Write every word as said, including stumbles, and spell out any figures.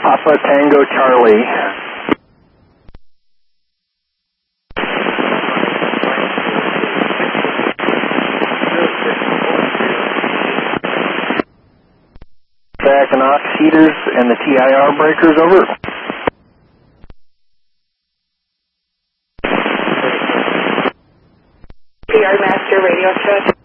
Papa Tango Charlie. Back and ox heaters and the T I R breakers, over. P R Master radio check.